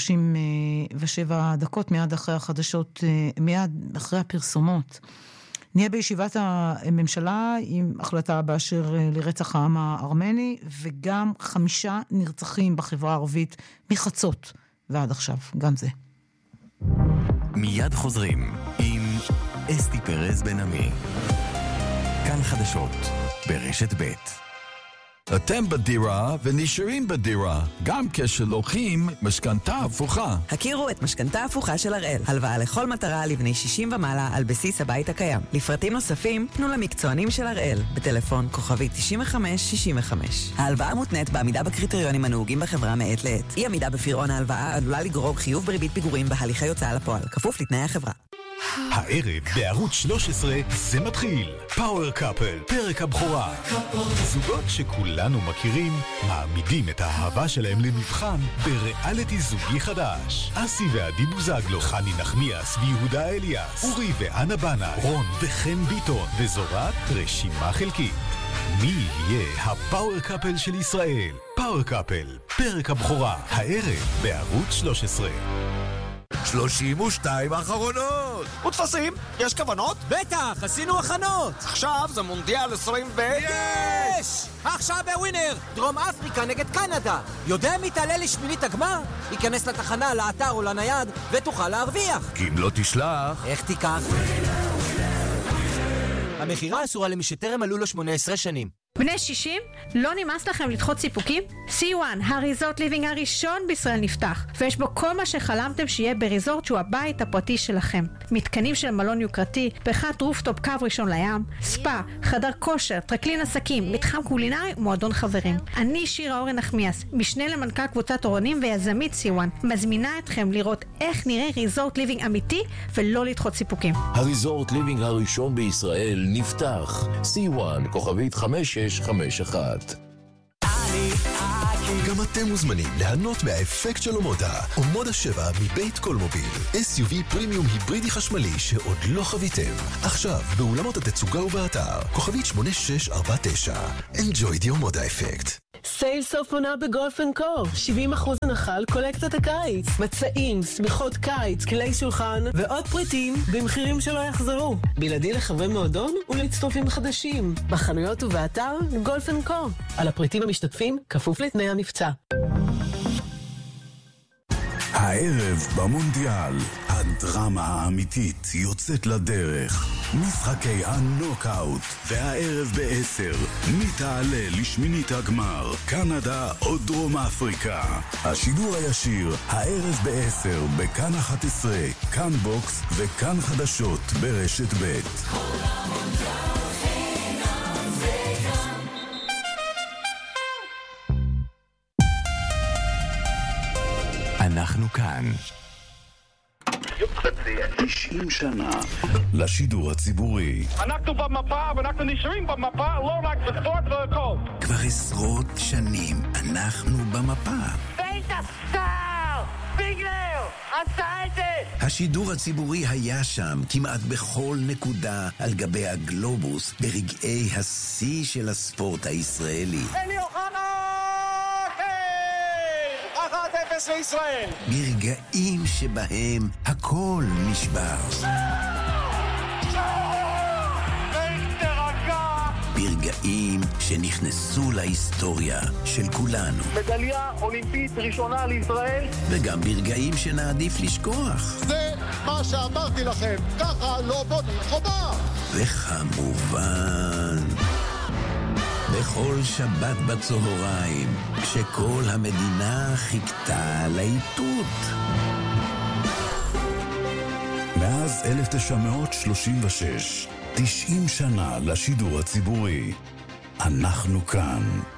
37 דקות, מיד אחרי החדשות, מיד אחרי הפרסומות. נהיה בישיבת הממשלה עם החלטה באשר לרצח העם הארמני, וגם 5 נרצחים בחברה הערבית מחצות ועד עכשיו, גם זה. מיד חוזרים עם אסתי פרז בן עמי. כאן חדשות ברשת ב'. אתם בדירה ונשארים בדירה, גם כשלוקחים משכנתה הפוכה. הכירו את משכנתה הפוכה של הראל. הלוואה לכל מטרה לבני 60 ומעלה על בסיס הבית הקיים. לפרטים נוספים, פנו למקצוענים של הראל, בטלפון כוכבי 9565. ההלוואה מותנית בעמידה בקריטריונים הנהוגים בחברה מעת לעת. אי עמידה בפירעון ההלוואה עלולה לגרור חיוב בריבית פיגורים בהליכי הוצאה לפועל, כפוף לתנאי החברה. הערב בערוץ 13 זה מתחיל. פאוור קאפל, פרק הבכורה. זוגות שכולנו מכירים מעמידים את האהבה שלהם למבחן בריאליטי זוגי חדש. אסי ועדי בוזגלו, חני נחמיאס ויהודה אליאס, אורי ואנה בנה, רון וחן ביטון, וזו רק רשימה חלקית. מי יהיה הפאוור קאפל של ישראל? פאוור קאפל, פרק הבכורה, הערב בערוץ 13. 32 האחרונות. ותפסים, יש כוונות? בטח, עשינו הכנות. עכשיו זה מונדיאל 20 יש! עכשיו בווינר, דרום אפריקה נגד קנדה. יודע מי תעלה לשמינית הגמר? ייכנס לתחנה, לאתר או לנייד ותוכל להרוויח. כי אם לא תשלח... איך תיקח? המחירה אסורה למי שטרם מלאו לו 18 שנים. בני 60? לא נמאס לכם לדחות סיפוקים? C1, הריזורט ליבינג הראשון בישראל נפתח, ויש בו כל מה שחלמתם שיהיה בריזורט שהוא הבית הפרטי שלכם. מתקנים של מלון יוקרתי, בריכת רופטופ קו ראשון לים, ספה, חדר כושר, טרקלין עסקים, מתחם קולינרי ומועדון חברים. אני שירה אורן נחמיאס, משנה למנכ"ל קבוצת אורנים ויזמית C1, מזמינה אתכם לראות איך נראה ריזורט ליבינג אמיתי ולא לדחות סיפוקים. הריזורט ליבינג הראשון בישראל נפתח. C1, כוכבית 5651. גם אתם מוזמנים ליהנות מהאפקט של אומודה. אומודה 7 מבית קולמוביל. SUV פרימיום היברידי חשמלי שעוד לא חוויתם. עכשיו באולמות התצוגה ובאתר. כוכבית 8649. Enjoy the אומודה אפקט. סייל סוף עונה בגולף אנד קו. 70% הנחה על קולקציית הקיץ. מצעים, סמיכות קיץ, כלי שולחן ועוד פריטים במחירים שלא יחזרו. בלעדי לחברי מועדון ולהצטרפים חדשים. בחנויות ובאתר גולף אנד קו. על הפריטים המשתתפים כפוף לתנאי המבצע. הערב במונדיאל, הדרמה האמיתית יוצאת לדרך. משחקי הנוקאוט, והערב ב-10, מי תעלה לשמינית הגמר, קנדה או דרום אפריקה. השידור הישיר, הערב ב-10, בכאן 11, כאן בוקס וכאן חדשות ברשת ב'. אנחנו כאן. 90 שנה לשידור הציבורי. אנחנו במפה ואנחנו נשארים במפה, לא רק בספורט והכל. כבר עשרות שנים אנחנו במפה. בית הסטאר! ביגלר! עשה את זה! השידור הציבורי היה שם כמעט בכל נקודה על גבי הגלובוס ברגעי השיא של הספורט הישראלי. אלי אוחנה! לישראל. ברגעים שבהם הכל נשבר. ברגעים שנכנסו להיסטוריה של כולנו. מדליה אולימפית ראשונה לישראל. וגם ברגעים שנעדיף לשכוח. זה מה שאמרתי לכם, ככה לא בונים חומה. וכמובן, בכל שבת בצהריים, כשכל המדינה חיכתה לאיתות. מאז 1936, 90 שנה לשידור הציבורי. אנחנו כאן.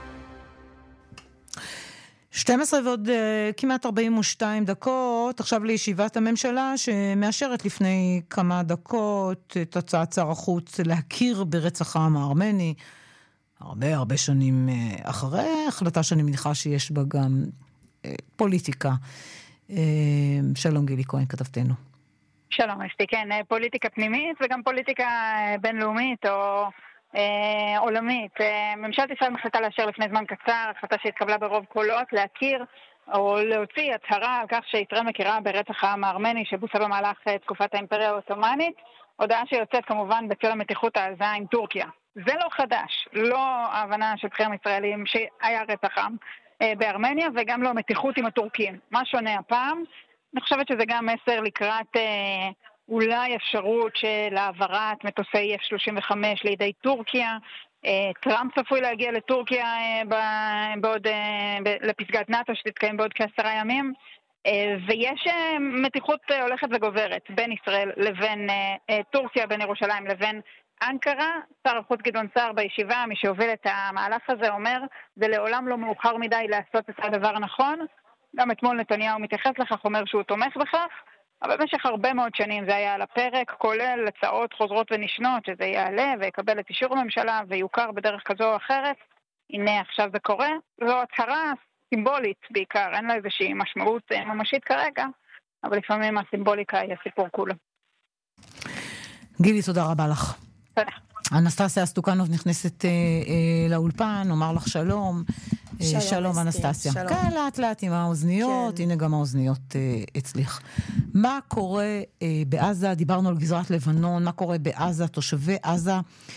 12 ועוד כמעט 42 דקות, עכשיו לישיבת הממשלה שמאשרת לפני כמה דקות את הצעת שר החוץ להכיר ברצח העם הארמני, הרבה שנים אחרי, החלטה שאני מניחה שיש בה גם פוליטיקה. שלום גילי כהן, כתבתנו. שלום אסתי, כן, פוליטיקה פנימית וגם פוליטיקה בינלאומית או עולמית. ממשלת ישראל מחליטה לאשר לפני זמן קצר, החלטה שהתקבלה ברוב קולות, להכיר או להוציא הצהרה על כך שישראל מכירה ברצח העם הארמני שבוצע במהלך תקופת האימפריה העות'מאנית, הודעה שיוצאת כמובן בצל המתיחות העזה עם טורקיה. זה לא חדש, לא ההבנה של בכירים ישראלים שהיה רצח עם בארמניה וגם לא מתיחות עם הטורקים. מה שונה הפעם? אני חושבת שזה גם מסר לקראת אולי אפשרות של העברת מטוסי F-35 לידי טורקיה. טראמפ צפוי להגיע לטורקיה לפסגת נאט"ו שתתקיים בעוד כ10 ימים, ויש מתיחות הולכת וגוברת בין ישראל לבין טורקיה, בין ירושלים לבין אנקרה. שר החוץ גדעון סער בישיבה, מי שהוביל את המהלך הזה, אומר זה לעולם לא מאוחר מדי לעשות את הדבר הנכון. גם אתמול נתניהו מתייחס לכך, אומר שהוא תומך בכך, אבל במשך הרבה מאוד שנים זה היה על הפרק, כולל הצעות חוזרות ונשנות שזה יעלה ויקבל את אישור הממשלה ויוכר בדרך כזו או אחרת. הנה עכשיו זה קורה, זו הצהרה סימבולית בעיקר, אין לה איזושהי משמעות ממשית כרגע, אבל לפעמים הסימבוליקה היא הסיפור כולו. גילי, תודה רבה לך. תודה. אנסטסיה סטוקנוב נכנסת לאולפן, נאמר לך שלום. שלום אנסטסיה. כן, לאט לאט עם האוזניות, הנה גם האוזניות אצליך. מה קורה בעזה? דיברנו על גזרת לבנון, מה קורה בעזה? תושבי עזה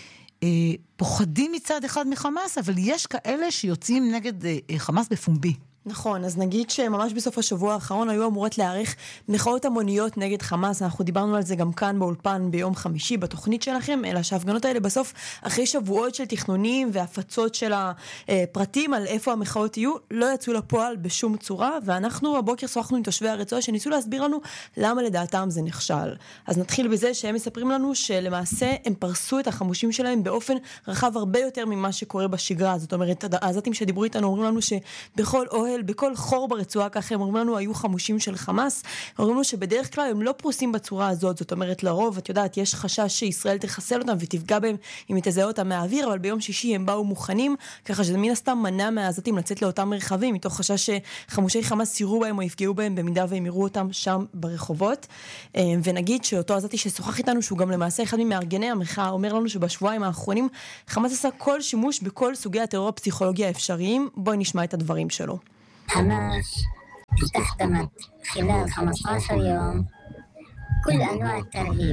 פוחדים מצד אחד מחמאס, אבל יש כאלה שיוצאים נגד חמאס בפומבי. נכון, אז נגיד שממש בסוף השבוע האחרון היו אמורות להעריך מחאות המוניות נגד חמאס, אנחנו דיברנו על זה גם כאן באולפן ביום חמישי בתוכנית שלכם, אלא שההפגנות האלה בסוף אחרי שבועות של תכנונים והפצות של הפרטים על איפה המחאות יהיו, לא יצאו לפועל בשום צורה, ואנחנו הבוקר שוחחנו עם תושבי הרצועה שניסו להסביר לנו למה לדעתם זה נכשל. אז נתחיל בזה שהם מספרים לנו שלמעשה הם פרסו את החמושים שלהם באופן רחב הרבה יותר ממה שקורה בשגרה, זאת אומרת, העזתים שדיברו איתנו אומרים לנו שבכל בכל חור ברצועה, ככה הם אומרים לנו, היו חמושים של חמאס, אומרים לנו שבדרך כלל הם לא פרוסים בצורה הזאת, זאת אומרת לרוב, את יודעת, יש חשש שישראל תחסל אותם ותפגע בהם אם היא תזהה אותם מהאוויר, אבל ביום שישי הם באו מוכנים, ככה שזה מן הסתם מנע מהעזתים לצאת לאותם מרחבים, מתוך חשש שחמושי חמאס יראו בהם או יפגעו בהם במידה והם יראו אותם שם ברחובות. ונגיד שאותו עזתי ששוחח איתנו, שהוא גם למעשה אחד ממארגני המחאה, אומר לנו שבשבועיים האחרונים חמאס עשה כל שימוש בכל סוגי הטרור הפסיכולוגי האפשריים. בואי נשמע את הדברים שלו. حماس استخدمت خلال 15 يوم كل أنواع الترهيب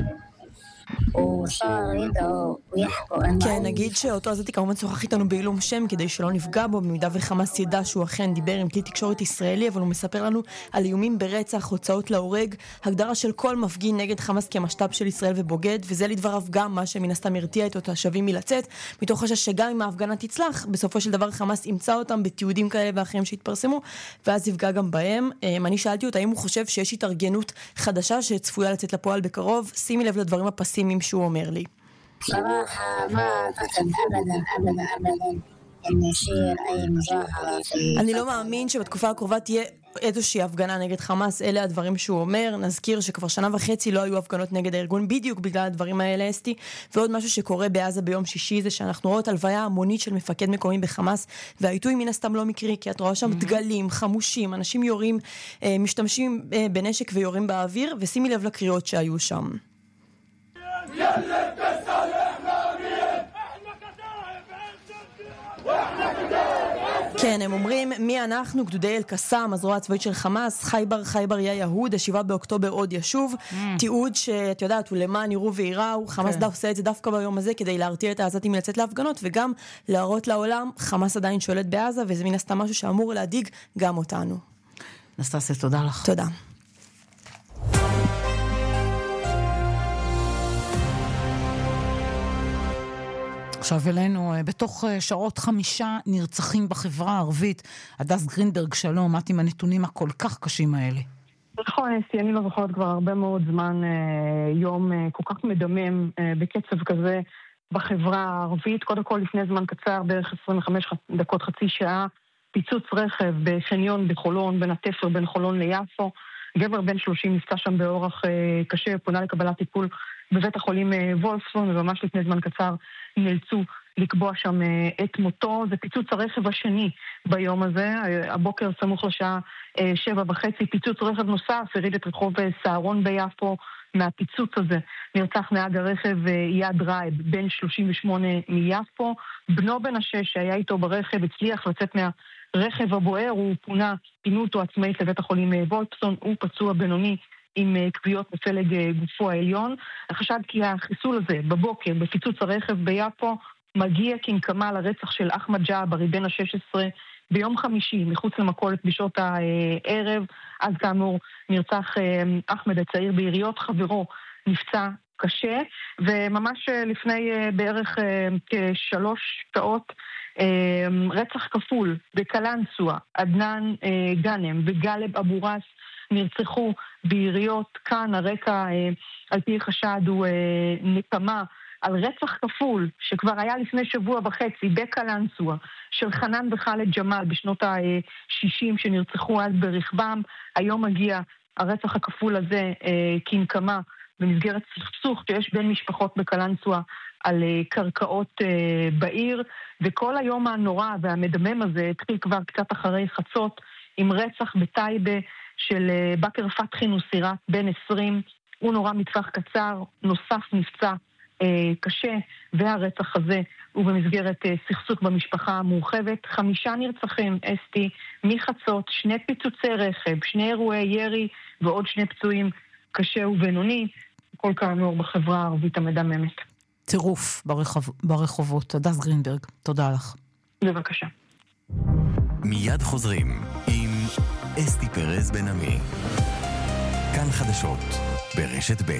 כן, נגיד שאותו עזתי כמובן שוחח איתנו בעילום שם כדי שלא נפגע בו, במידה וחמאס ידע שהוא אכן דיבר עם כלי תקשורת ישראלי, אבל הוא מספר לנו על איומים ברצח, הוצאות להורג, הגדרה של כל מפגין נגד חמאס כמשת"פ של ישראל ובוגד, וזה לדבריו גם מה שמן הסתם הרתיע את התושבים מלצאת, מתוך חשש שגם אם ההפגנה תצלח, בסופו של דבר חמאס ימצא אותם בתיעודים כאלה ואחרים שהתפרסמו, ואז יפגע גם בהם. אני שאלתי אותה אם הוא חושב שיש התארגנות חדשה שצפויה לצאת לפועל בקרוב. שימי לב לדברים הפסימיים שהוא אומר לי. صراحة ما أعتقد أبدا إن يصير أي مظاهرة. אני לא מאמין שבתקופה הקרובה תהיה איזושהי הפגנה נגד חמאס, אלה הדברים שהוא אומר. נזכיר שכבר 1.5 שנה לא היו הפגנות נגד הארגון בדיוק בגלל הדברים האלה, אסתי. ועוד משהו שקורה בעזה ביום שישי זה שאנחנו רואות הלוויה המונית של מפקד מקומי בחמאס, והעיתוי מן הסתם לא מקרי, כי את רואה שם דגלים, חמושים, אנשים יורים, משתמשים בנשק ויורים באוויר, ושימי לב לקריאות שהיו שם. כן, הם אומרים, מי אנחנו? גדודי אל-קסאם, הזרוע הצבאית של חמאס, חייבר יא יהוד, 7 באוקטובר עוד ישוב, תיעוד שאת יודעת, הוא למען יראו ויראו, חמאס עושה את זה דווקא ביום הזה כדי להרתיע את העזתים לצאת להפגנות, וגם להראות לעולם, חמאס עדיין שולט בעזה, וזה מן הסתם משהו שאמור להדיג גם אותנו. אנסטסיה, תודה לך. תודה. עכשיו אלינו, בתוך שעות 5 נרצחים בחברה הערבית. הדס גרינברג, שלום, את עם הנתונים הכל כך קשים האלה. נכון, אסתי, אני לא זוכרת כבר הרבה מאוד זמן יום כל כך מדמם בקצב כזה בחברה הערבית. קודם כל, לפני זמן קצר, בערך 25 דקות, חצי שעה, פיצוץ רכב בחניון בחולון, בין התפר בין חולון ליפו. גבר בן 30 נפצע שם באורח קשה, פונה לקבלת טיפול בבית החולים וולפסון, וממש לפני זמן קצר נאלצו לקבוע שם את מותו. זה פיצוץ הרכב השני ביום הזה, הבוקר סמוך לשעה 7:30, פיצוץ רכב נוסף, הריד את רחוב סהרון ביפו. מהפיצוץ הזה נרצח נהג הרכב יד רייב, בן 38 מיפו. בנו בן 6 שהיה איתו ברכב הצליח לצאת מהרכב הבוער, הוא פינו אותו עצמאית לבית החולים וולפסון, הוא פצוע בינוני עם כוויות בפלג גופו העליון. החשד כי החיסול הזה בבוקר בפיצוץ הרכב ביפו מגיע כנקמה לרצח של אחמד ג'אברי בן ה-16 ביום חמישי מחוץ למכולת בשעות הערב. אז כאמור נרצח אחמד הצעיר ביריות, חברו נפצע קשה, וממש לפני בערך כ3 שעות רצח כפול בקלנסווה, עדנאן גאנם וגלב אבו ראס נרצחו ביריות. כאן הרקע על פי חשד הוא נקמה על רצח כפול שכבר היה לפני שבוע וחצי בקלנסווה של חנן וחאלד ג'מאל בשנות ה-60 שנרצחו אז ברכבם. היום מגיע הרצח הכפול הזה כנקמה במסגרת סכסוך שיש בין משפחות בקלנסווה על קרקעות בעיר, וכל היום הנורא והמדמם הזה התחיל כבר קצת אחרי חצות עם רצח בטייבה של בקר פתחי נוסירת בן 20. הוא נורא מטווח קצר, נוסף נפצע קשה, והרצח הזה הוא במסגרת סכסוך במשפחה המורחבת. 5 נרצחים, אסתי, מחצות, 2 פיצוצי רכב, 2 אירועי ירי ועוד 2 פצועים קשה ובינוני, כל כאמור בחברה הערבית המדממת. טירוף ברחובות. הדס גרינברג, תודה לך. בבקשה. מיד חוזרים עם אסתי פרז בן עמי. כאן חדשות ברשת ב'.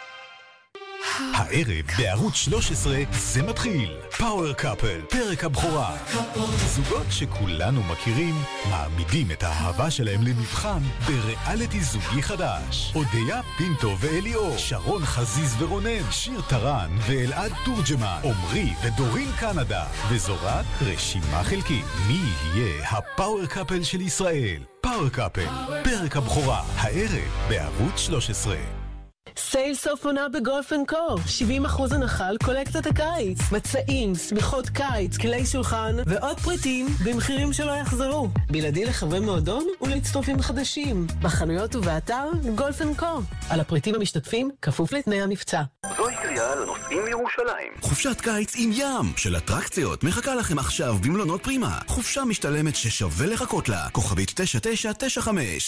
הערב בערוץ 13 זה מתחיל. פאוור קאפל, פרק הבכורה. זוגות שכולנו מכירים מעמידים את האהבה שלהם למבחן בריאליטי זוגי חדש. אודיה פינטו ואליאור, שרון חזיז ורונן, שיר טרן ואלעד תורג'מן, עומרי ודורין קנדה, וזו רק רשימה חלקית. מי יהיה הפאוור קאפל של ישראל? פאוור קאפל, פרק הבכורה, הערב בערוץ 13. סייל סוף עונה בגולף אנד קו, 70% הנחה על קולקציית הקיץ, מצעים, שמיכות קיץ, כלי שולחן ועוד פריטים במחירים שלא יחזרו, בלעדי לחברי מועדון ולהצטרפים חדשים, בחנויות ובאתר גולף אנד קו. על הפריטים המשתתפים כפוף לתנאי המבצע. זוהי קריאה לנוסעים מירושלים. חופשת קיץ עם ים של אטרקציות מחכה לכם עכשיו במלונות פרימה. חופשה משתלמת ששווה לחכות לה. כוכבית 9995.